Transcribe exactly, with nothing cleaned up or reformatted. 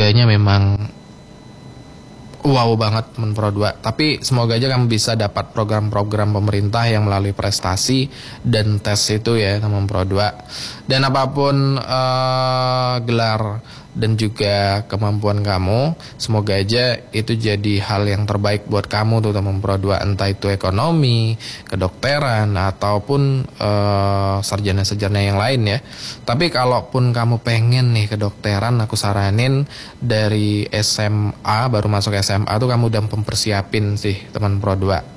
Kayaknya memang wow banget teman Pro dua. Tapi semoga aja kamu bisa dapat program-program pemerintah yang melalui prestasi dan tes itu ya teman Pro dua. Dan apapun uh, gelar dan juga kemampuan kamu, semoga aja itu jadi hal yang terbaik buat kamu tuh teman Pro dua. Entah itu ekonomi, kedokteran, ataupun uh, sarjana-sarjana yang lain ya. Tapi kalaupun kamu pengen nih kedokteran, aku saranin dari S M A, baru masuk S M A tuh kamu udah mempersiapin sih teman Pro dua.